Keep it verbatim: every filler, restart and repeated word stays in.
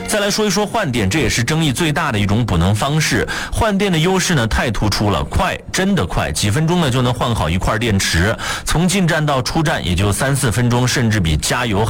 再来说一说换电，这也是争议最大的一种补能方式。换电的优势呢太突出了，快，真的快，几分钟呢就能换好一块电池，从进站到出站也就三四分钟，甚至比加油